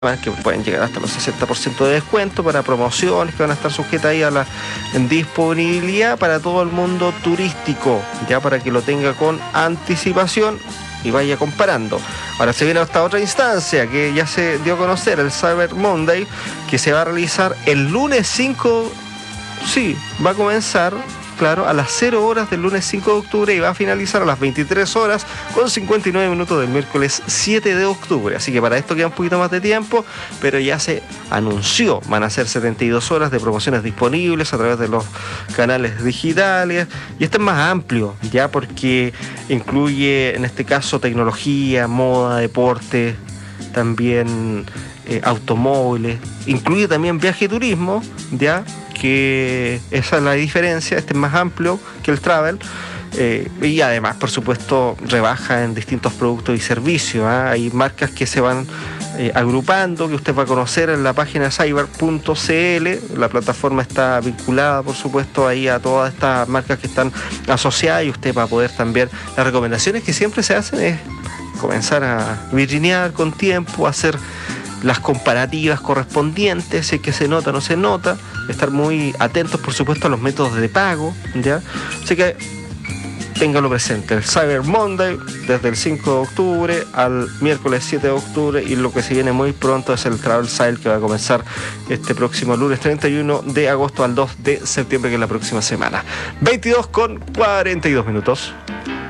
que pueden llegar hasta los 60% de descuento para promociones que van a estar sujetas ahí a la disponibilidad para todo el mundo turístico, ya para que lo tenga con anticipación y vaya comparando. Ahora se viene esta otra instancia que ya se dio a conocer, el Cyber Monday, que se va a realizar el lunes 5, sí, va a comenzar, claro, a las 0 horas del lunes 5 de octubre y va a finalizar a las 23 horas con 59 minutos del miércoles 7 de octubre. Así que para esto queda un poquito más de tiempo, pero ya se anunció. Van a ser 72 horas de promociones disponibles a través de los canales digitales. Y este es más amplio, ya porque incluye, en este caso, tecnología, moda, deporte, también automóviles. Incluye también viaje y turismo, ya, que esa es la diferencia. Este es más amplio que el travel, y además, por supuesto, rebaja en distintos productos y servicios. Hay marcas que se van agrupando, que usted va a conocer en la página cyber.cl. La plataforma está vinculada, por supuesto, ahí a todas estas marcas que están asociadas, y usted va a poder también, las recomendaciones que siempre se hacen es comenzar a vitrinear con tiempo, hacer las comparativas correspondientes, si es que se nota o no se nota, estar muy atentos, por supuesto, a los métodos de pago, ¿ya? Así que ténganlo presente, el Cyber Monday desde el 5 de octubre al miércoles 7 de octubre, y lo que se viene muy pronto es el Travel Sale, que va a comenzar este próximo lunes 31 de agosto al 2 de septiembre, que es la próxima semana. 22:42 minutos.